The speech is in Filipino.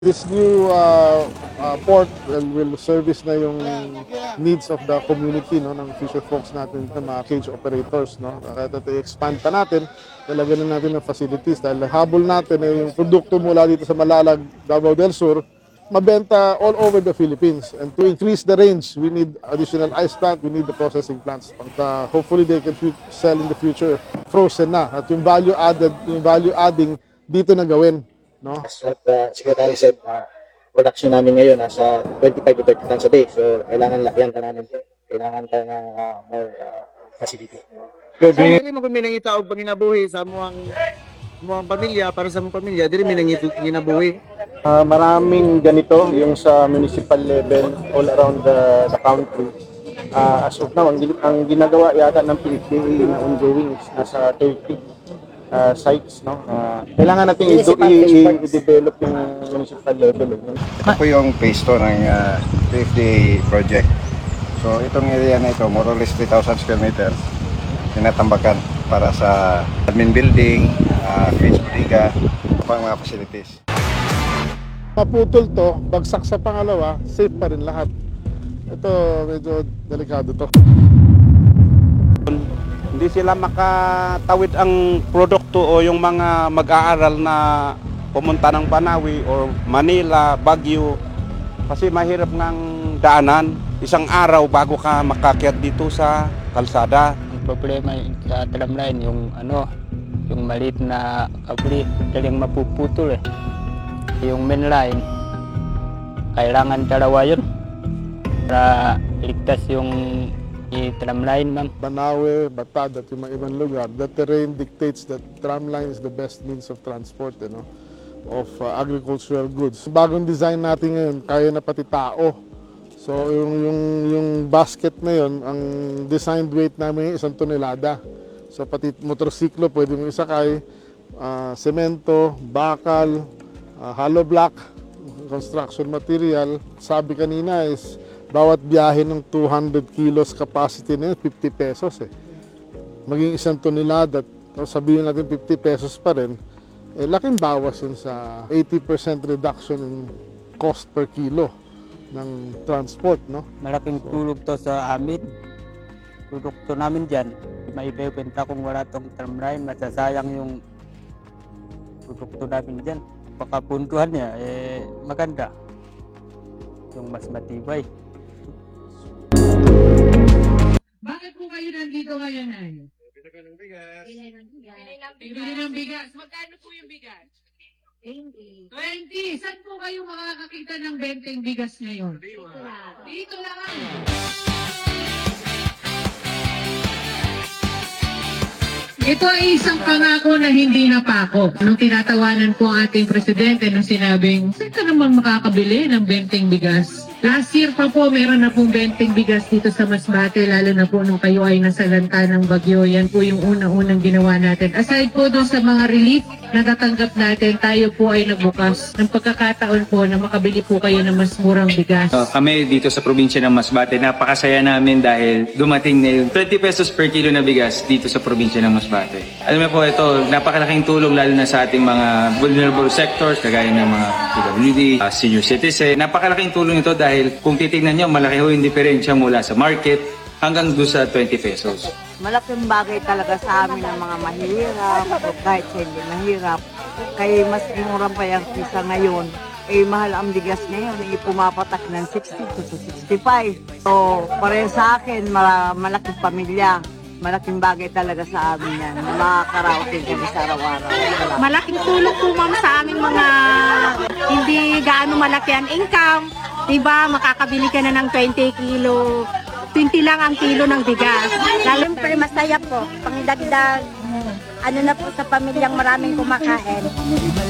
This new port will service na yung needs of the community, no, ng fisher folks natin, ng mga cage operators, no. Kaya i-expand pa natin, talagyan na natin ng facilities dahil habol natin yung produkto mula dito sa Malalag, Davao del Sur, mabenta all over the Philippines. And to increase the range, we need additional ice plant, we need the processing plants. Hopefully they can sell in the future frozen na. At yung value adding dito na gawin. No? As what the Secretary said, production namin ngayon nasa 25 to 30 tons a day. So, kailangan lakyan ka namin. Kailangan ka ng more facility. Dili mo kung minangitaog pag ginabuhi sa muang pamilya, para sa mong pamilya, dili ginabuhi. Maraming ganito yung sa municipal level all around the country. As of now, ang ginagawa yata ng PFDA na ongoing is nasa 30 sites, no? Kailangan natin i-develop yung municipal level. Ito po yung phase 2 ng PFDA project. So itong area na ito, more or less 3,000 square meters, tinatambakan para sa admin building, cage bodega, pang mga facilities. Maputol to, bagsak sa pangalawa, safe pa rin lahat. Ito, medyo delikado to. Hindi sila makatawid ang produkto o yung mga mag-aaral na pumunta ng Banawi or Manila, Baguio. Kasi mahirap ng daanan, isang araw bago ka makakyat dito sa kalsada. Ang problema sa tramline, yung maliit na kabli, daling mapuputol eh. Yung main line, kailangan dalawa yun para ligtas yung tramline, ma'am. Banawe, Batad at yung mga ibang lugar, the terrain dictates that tramline is the best means of transport, of agricultural goods. Bagong design natin ngayon, kaya na pati tao. So yung basket na yun, ang designed weight namin 1 tonelada. So pati motorsiklo pwede mong isakay, semento, bakal, hollow block, construction material. Sabi kanina is bawat biyahe ng 200 kilos capacity na yun, 50 pesos eh. Maging 1 tonelada, sabihin natin 50 pesos pa rin, laking bawas yun sa 80% reduction in cost per kilo ng transport, no? Malaking tulog to sa amin. Produkto namin dyan, maibebenta kung wala tong tramline, masasayang yung produkto namin dyan. Pagkapuntuhan niya, maganda. Yung mas matibay. Bakit po kayo nandito ngayon, Nay? Bili ng bigas. Bibili ng bigas. Magkano po yung bigas? 20. 20. Saan po kayo makakakita ng 20 bigas ngayon? Dito lang. Ito ay isang pangako na hindi napako. Nung tinatawanan po ang ating presidente na sinabing, saan ka naman makakabili ng 20 bigas? Last year pa po, meron na pong 20 bigas dito sa Masbate, lalo na po nung kayo ay nasa lanta ng bagyo. Yan po yung unang-unang ginawa natin. Aside po doon sa mga relief na natanggap natin, tayo po ay nagbukas ng pagkakataon po na makabili po kayo ng mas murang bigas. Kami dito sa probinsya ng Masbate, napakasaya namin dahil dumating na yung 20 pesos per kilo na bigas dito sa probinsya ng Masbate. Alam mo po, ito, napakalaking tulong lalo na sa ating mga vulnerable sectors, kagaya ng mga PWD, senior citizen. Napakalaking tulong ito dahil kung titignan nyo, malaki ho yung diferensya mula sa market hanggang doon sa 20 pesos. Malaking bagay talaga sa amin ng mga mahirap o kahit sa hindi mahirap. Kaya mas mura pa yung kisa ngayon. Mahal ang bigas ngayon, pumapatak ng 60 to 65. So, pareho sa akin, malaking pamilya. Malaking bagay talaga sa amin yan. Makakaraoke kami sa araw-araw. Malaking tulong po, ma'am, sa aming mga hindi gaano malaki ang income. Diba, makakabili ka na ng 20 kilo. 20 lang ang kilo ng bigas. Siyempre, masaya po. Pangdagdag, na po sa pamilyang maraming kumakain.